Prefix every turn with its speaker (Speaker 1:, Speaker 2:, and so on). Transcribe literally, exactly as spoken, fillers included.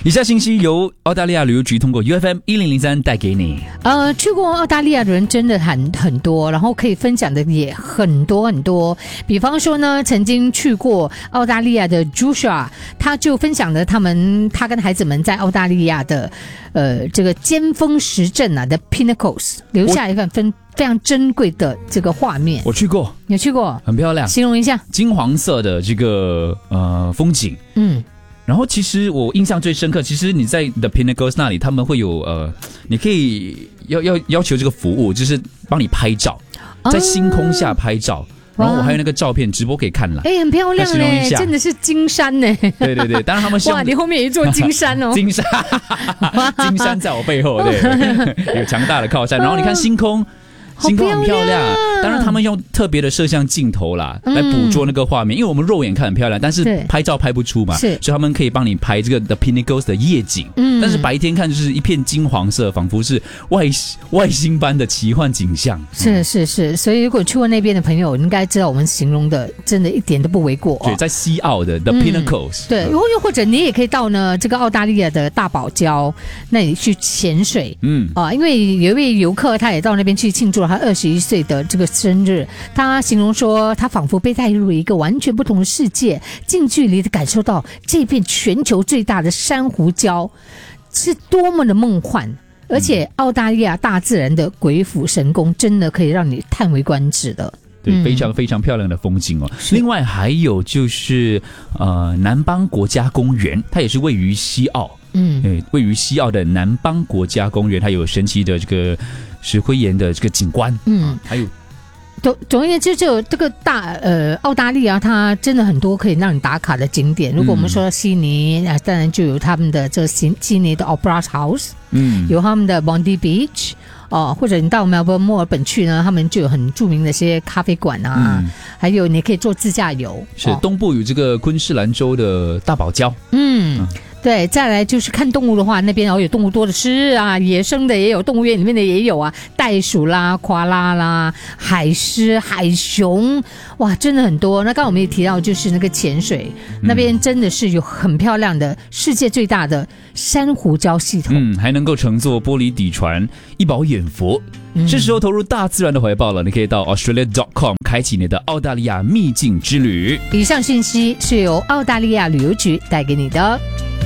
Speaker 1: 以下信息由澳大利亚旅游局通过 U F M 一零零三带给你。
Speaker 2: 呃，去过澳大利亚的人真的很很多，然后可以分享的也很多很多。比方说呢，曾经去过澳大利亚的 Joshua， 他就分享了他们他跟孩子们在澳大利亚的呃这个尖峰石阵啊的 Pinnacles， 留下一份分非常珍贵的这个画面。
Speaker 1: 我去过，
Speaker 2: 有去过，
Speaker 1: 很漂亮，
Speaker 2: 形容一下。
Speaker 1: 金黄色的这个呃风景，
Speaker 2: 嗯。
Speaker 1: 然后其实我印象最深刻，其实你在 The Pinnacles 那里，他们会有呃，你可以要要要求这个服务，就是帮你拍照，在星空下拍照。然后我还有那个照片直播可以看了，
Speaker 2: 哎，很漂亮哎，真的是金山呢。
Speaker 1: 对对对，当然他们
Speaker 2: 哇，你后面有一座金山哦，
Speaker 1: 金山，金山在我背后，对，有强大的靠山。然后你看星空。星空很漂亮，当然他们用特别的摄像镜头啦、嗯、来捕捉那个画面，因为我们肉眼看很漂亮，但是拍照拍不出嘛，所以他们可以帮你拍这个 The Pinnacles 的夜景、嗯、但是白天看就是一片金黄色，仿佛是外外星般的奇幻景象。
Speaker 2: 是是是，所以如果去过那边的朋友应该知道我们形容的真的一点都不为过、哦、
Speaker 1: 对，在西澳的 The Pinnacles、嗯、
Speaker 2: 对，又或者你也可以到呢这个澳大利亚的大堡礁那里去潜水，嗯啊，因为有一位游客他也到那边去庆祝了他二十一岁的这个生日，他形容说他仿佛被带入了一个完全不同的世界，近距离的感受到这片全球最大的珊瑚礁是多么的梦幻，而且澳大利亚大自然的鬼斧神工真的可以让你叹为观止的。
Speaker 1: 对，非常非常漂亮的风景哦。另外还有就是呃南邦国家公园，它也是位于西澳。嗯，位于西澳的南邦国家公园，它有神奇的这个石灰岩的这个景观。嗯，啊、还有
Speaker 2: 总总而言之，就这个大呃澳大利亚，它真的很多可以让你打卡的景点。如果我们说悉尼，啊，当然就有他们的这个悉悉尼的 Opera House， 嗯，有他们的 Bondi Beach。哦，或者你到 Melbourne 墨尔本去呢，他们就有很著名的一些咖啡馆啊、嗯，还有你可以坐自驾游。
Speaker 1: 是、哦、东部有这个昆士兰州的大堡礁。
Speaker 2: 嗯。嗯对，再来就是看动物的话，那边哦有动物多的是啊，野生的也有，动物园里面的也有啊，袋鼠啦、夸拉啦、海狮、海熊，哇，真的很多。那刚刚我们也提到，就是那个潜水、嗯、那边真的是有很漂亮的世界最大的珊瑚礁系统，
Speaker 1: 嗯，还能够乘坐玻璃底船，一饱眼福。是时候投入大自然的怀抱了，你可以到 australia dot com 开启你的澳大利亚秘境之旅。
Speaker 2: 以上信息是由澳大利亚旅游局带给你的。